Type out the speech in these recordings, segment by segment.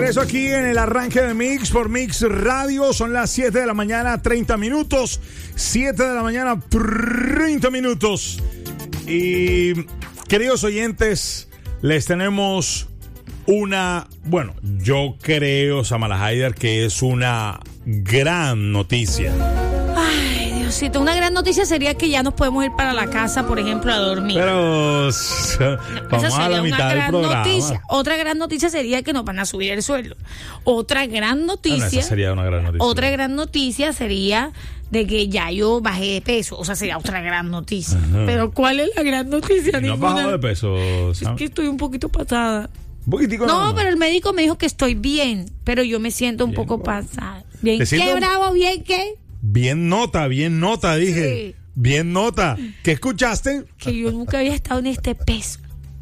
regreso aquí en el arranque de Mix por Mix Radio. Son las 7 de la mañana, 30 minutos. 7 de la mañana, 30 minutos. Y, queridos oyentes, les tenemos una... Bueno, yo creo, Samara Haider, que es una gran noticia. Ay, Diosito, una gran noticia sería que ya nos podemos ir para la casa, por ejemplo, a dormir. Pero vamos a la mitad del programa. Noticia. Otra gran noticia sería que nos van a subir el sueldo. Otra gran noticia. Esa sería una gran noticia. Otra gran noticia sería de que ya yo bajé de peso. O sea, sería otra gran noticia. Uh-huh. Pero ¿cuál es la gran noticia? ¿No has bajado de peso, Sam? Es que estoy un poquito pasada. ¿Un poquitico? No, pero el médico me dijo que estoy bien, pero yo me siento un poco pasada. ¿Bien qué, Bravo? ¿Bien qué? Bien nota, dije. Sí. Bien nota. ¿Qué escuchaste? Que yo nunca había estado en este peso.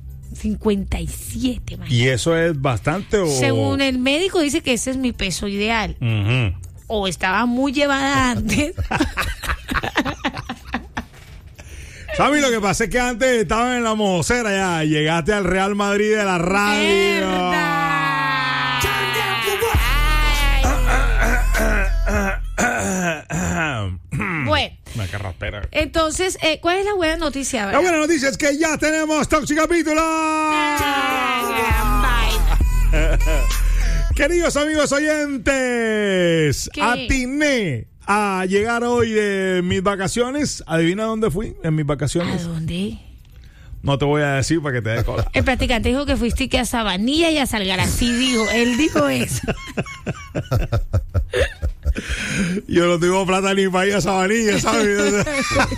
57, man. ¿Y eso es bastante o...? Según el médico dice que ese es mi peso ideal. Uh-huh. O estaba muy llevada antes. Sammy, lo que pasa es que antes estabas en la mojosera ya. Llegaste al Real Madrid de la radio. Bueno, una carraspera. Entonces, ¿cuál es la buena noticia? ¿Verdad? La buena noticia es que ya tenemos Toxicapítulo. Queridos amigos oyentes, atiné a llegar hoy de mis vacaciones. ¿Adivina dónde fui en mis vacaciones? ¿A dónde? No te voy a decir para que te des cola. El practicante dijo que fuiste que a Sabanilla y a Salgarasí, dijo. Él dijo eso. Yo no tengo plata ni para ir a Sabanilla, ¿sabes?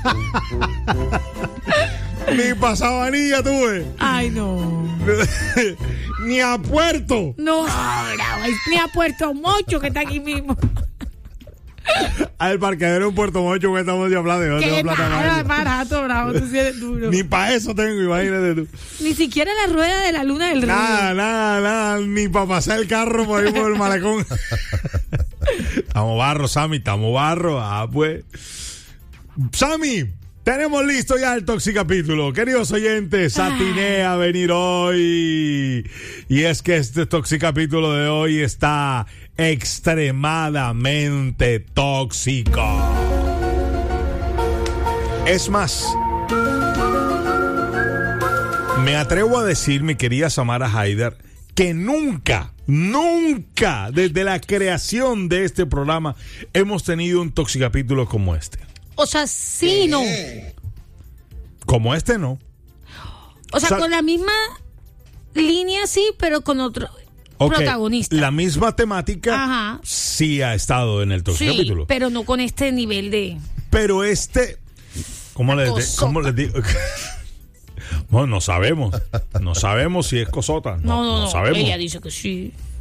Ni para Sabanilla tuve. Ay, no. Ni a Puerto. No, bravo. Ni a Puerto Mocho, que está aquí mismo. Al parqueadero en Puerto Mocho que estamos de hablando. Qué barato, bravo, tú sí eres duro. Ni para eso tengo, imagínate tú. Ni siquiera la rueda de la luna del río. Nada, ni para pasar el carro por ahí por el malecón. Estamos barro, Sammy, estamos barro. Pues. Sammy, tenemos listo ya el Toxicapítulo. Queridos oyentes, atiné a venir hoy. Y es que este Toxicapítulo de hoy está extremadamente tóxico. Es más, me atrevo a decir, mi querida Samara Haider, que nunca, desde la creación de este programa, hemos tenido un Toxicapítulo como este. O sea, sí, no. Como este, no. O sea, con la misma línea, sí, pero con otro protagonista. La misma temática. Ajá. Sí ha estado en el Toxicapítulo. Sí, pero no con este nivel de... Pero ¿cómo les digo? Bueno, no sabemos si es cosota. No sabemos. Ella dice que sí.